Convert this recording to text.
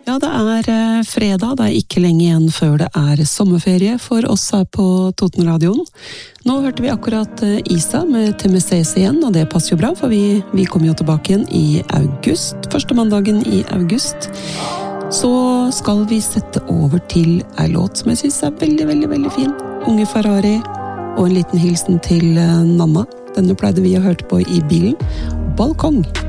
Ja, det fredag, det ikke lenge igjen før det sommerferie for oss her på Totenradioen. Nå hørte vi akkurat Isa med TMCs igjen, og det passer jo bra, for vi kommer jo tilbake igjen i august, første mandagen i august. Så skal vi sette over til en låt som jeg synes veldig, veldig, veldig fin. Unge Ferrari, og en liten hilsen til Nanna. Denne pleide vi å høre på i bilen. Balkong!